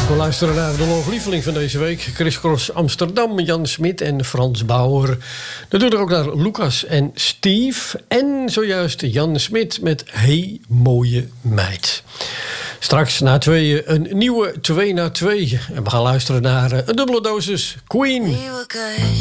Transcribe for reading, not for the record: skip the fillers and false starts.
We luisteren naar de looglieveling van deze week. Chris Cross Amsterdam, Jan Smit en Frans Bauer. Natuurlijk ook naar Lucas en Steve. En zojuist Jan Smit met Hey Mooie Meid. Straks na tweeën een nieuwe 2 na 2. En we gaan luisteren naar een dubbele dosis Queen.